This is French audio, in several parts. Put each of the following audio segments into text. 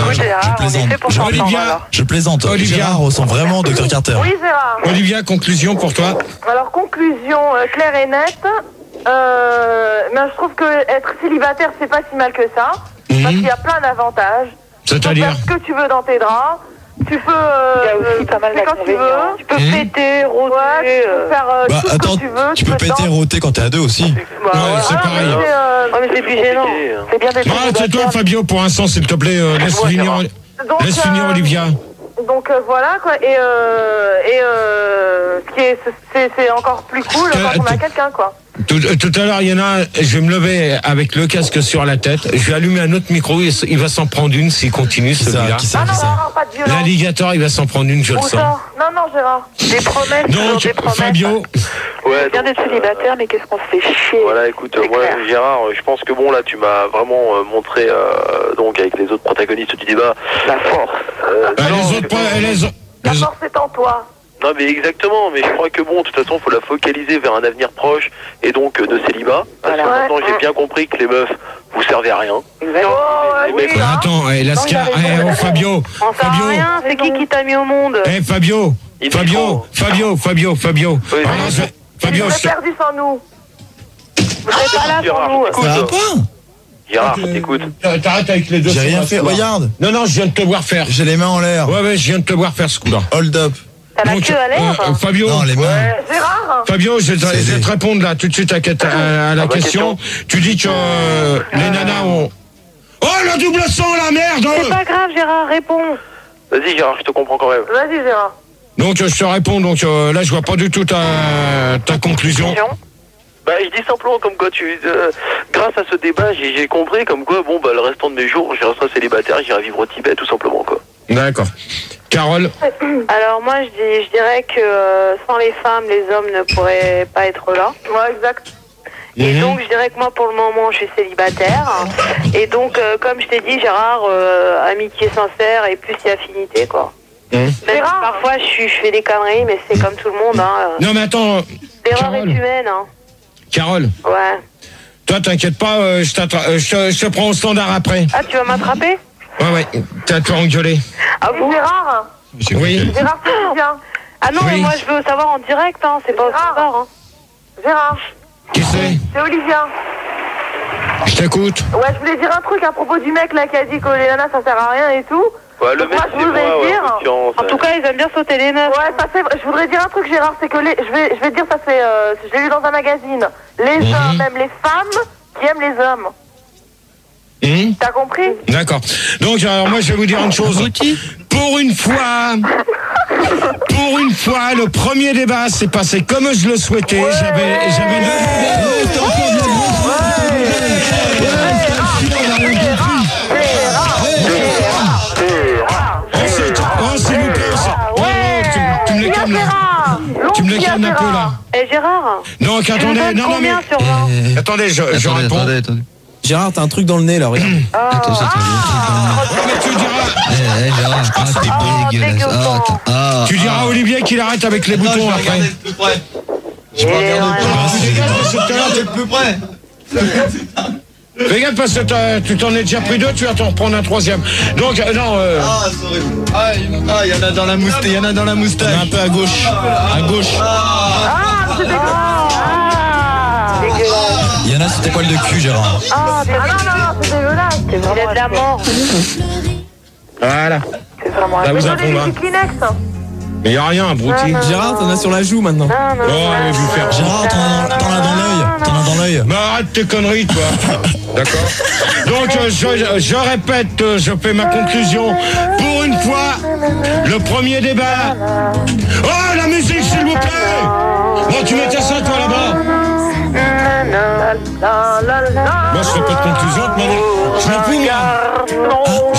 Écoute, Gérard, on est fait pour s'entendre, Olivia, alors. Je plaisante. Olivia. Gérard ressemble vraiment Dr Carter. Oui, Gérard. Olivia, conclusion pour toi. Alors, conclusion claire et nette. Mais je trouve que être célibataire, c'est pas si mal que ça. Parce qu'il y a plein d'avantages. Tu peux C'est-à-dire faire ce que tu veux dans tes draps. Tu peux. Il y a aussi pas mal quand tu veux. d'inconvénients. Tu peux péter, rôder. Ouais, tu peux faire Bah tout ce attends, que tu veux. tu peux péter rôter quand t'es à deux aussi. Bah, Ouais, c'est pareil. Oh, mais c'est plus gênant. C'est bien d'être Ah, c'est toi, célibataire. Fabio, pour l'instant, s'il te plaît, laisse finir Olivia. Donc voilà quoi. Et ce qui est, c'est encore plus cool quand on a quelqu'un quoi. Tout à l'heure, il y en a, je vais me lever avec le casque sur la tête, je vais allumer un autre micro, il va s'en prendre une s'il continue celui-là. Ah non, non, pas de violence. L'alligator, il va s'en prendre une, je le Où sens. ça? Non, Gérard. Des promesses, toujours Donc, des promesses. Fabio, Ouais, C'est bien d'être célibataire, mais qu'est-ce qu'on se fait chier. voilà, écoute, C'est moi, clair. Gérard, je pense que bon, là, tu m'as vraiment montré, donc, avec les autres protagonistes du débat, La force. La force est en toi. Non, mais exactement, mais je crois que bon, de toute façon, faut la focaliser vers un avenir proche et donc de célibat. Parce que Voilà. maintenant, j'ai bien compris que les meufs, vous servez à rien. Exactement. Les oui, mecs, hein. attends, Lascar, Fabio, On sert à rien, c'est qui t'a mis au monde? Fabio, Il Fabio, Oui, Fabio, Vous êtes perdu sans nous. Vous êtes pas là pour Gérard, nous. écoute. Ça va pas? Gérard, écoute. T'arrêtes avec les deux. J'ai rien fait, regarde. Non, je viens de te voir faire. J'ai les mains en l'air. Ouais, je viens de te voir faire ce coup-là. Hold up. T'as la queue à l'air? Fabio, Non, les mains. Gérard. Fabio, je vais te répondre là tout de suite à la ma question. Tu dis que les nanas ont... Oh, le double sang, la merde! C'est pas grave, Gérard, réponds. Vas-y, Gérard, je te comprends quand même. Vas-y, Gérard. Donc, je te réponds. Donc, là, je vois pas du tout ta conclusion. Bah, je dis simplement comme quoi grâce à ce débat, j'ai compris comme quoi, bon, bah, le restant de mes jours, je resterai célibataire, j'irai vivre au Tibet, tout simplement, quoi. D'accord. Carole? Alors moi, je dirais que sans les femmes, les hommes ne pourraient pas être là. Ouais, exact. Et donc, je dirais que moi, pour le moment, je suis célibataire. Et donc, comme je t'ai dit, Gérard, amitié sincère et plus si affinité, quoi. Même si Gérard. parfois, je fais des conneries, mais c'est comme tout le monde, hein. Non, mais attends, L'erreur est Carole. humaine, hein. Carole, Ouais. toi, t'inquiète pas, je te prends au standard après. Ah, tu vas m'attraper? Ouais, t'as tout engueulé. Ah bon? Gérard. Oui. Gérard, c'est Olivia. Ah non, mais Oui. moi, je veux savoir en direct, hein. C'est pas au Gérard. standard, hein. Gérard. Qui c'est? C'est Olivia. Je t'écoute. Ouais, je voulais dire un truc à propos du mec là qui a dit que les nanas ça sert à rien et tout. Ouais, le Donc mec, moi, je c'est voudrais moi, dire- en confiance, En tout cas, ils aiment bien sauter les meufs. Ouais, ça c'est vrai. Je voudrais dire un truc, Gérard, c'est que je vais te dire ça, c'est je l'ai lu dans un magazine. Les hommes, même les femmes qui aiment les hommes. T'as compris? D'accord. Donc, alors moi, je vais vous dire une chose. Pour une fois, le premier débat s'est passé comme je le souhaitais. J'avais Oh, s'il vous plaît. Tu me les calmes là. Gérard. Tu me les calmes un peu là. Eh, Gérard? Donc, Tu me attendez. donnes Non, mais. combien sur 20? Attendez, je réponds. Attendez. Gérard, t'as un truc dans le nez là, regarde. Mais tu diras. Gérard, t'es dégueulasse. Tu diras à Olivier qu'il arrête avec les boutons après. plus près. Et T'es plus près. Fais gaffe parce que tu t'en es déjà pris deux, tu vas t'en reprendre un troisième. Donc, non. Il y en a dans la moustache. Il y en a dans la moustache. Un peu à gauche. À gauche. Ah, c'est dégueulasse. Il y en a sur tes poils de cul, Gérard. Ah non, c'est dégueulasse. c'est vraiment de la mort. Voilà. C'est vraiment Là, vous Donnez apprendra. des Kleenex. Mais y a rien, abruti. Gérard, t'en as sur la joue maintenant. Oh, allez vous faire. Gérard, t'en as dans l'œil. T'en as dans l'œil. Mais arrête tes conneries, toi. D'accord. Donc, je répète, je fais ma conclusion. Pour une fois, le premier débat. Oh, la musique, s'il vous plaît. Bon, tu mettais ça, toi, là-bas. Moi, je fais pas de conclusion, je m'en fous, moi.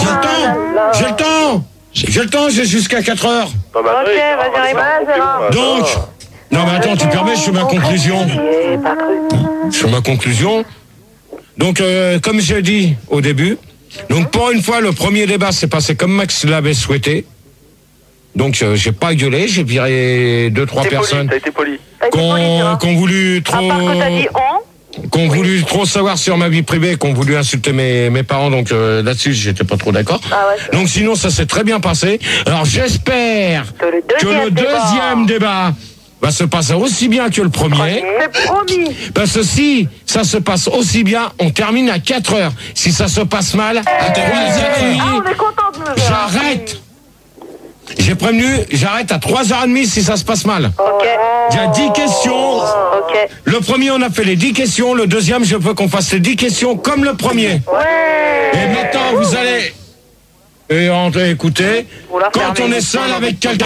J'ai le temps, j'ai jusqu'à 4 heures. Non, bah, Ok, Gérard, vas-y, allez, réponds. Gérard. Donc, non, mais attends, tu permets, je fais ma conclusion. J'ai pas cru. Je fais ma conclusion. Donc, comme j'ai dit au début, donc pour une fois, le premier débat s'est passé comme Max l'avait souhaité. Donc, j'ai pas gueulé, j'ai viré 2-3 T'as été poli, personnes t'as été poli. qui ont voulu À part que t'as trop... dit en. qui ont voulu trop savoir sur ma vie privée, qui ont voulu insulter mes parents, donc là-dessus, j'étais pas trop d'accord. Ah ouais, donc sinon, ça s'est très bien passé. Alors j'espère que le deuxième débat va se passer aussi bien que le premier. C'est promis. Parce que si ça se passe aussi bien, on termine à 4h. Si ça se passe mal, à 3h30, on est content de nous. j'arrête. J'ai prévenu, j'arrête à 3h30 si ça se passe mal. Ok. Il y a 10 questions. Ok. Le premier, on a fait les 10 questions. Le deuxième, je veux qu'on fasse les 10 questions comme le premier. Ouais. Et maintenant, vous allez... écoutez, quand on est seul avec quelqu'un...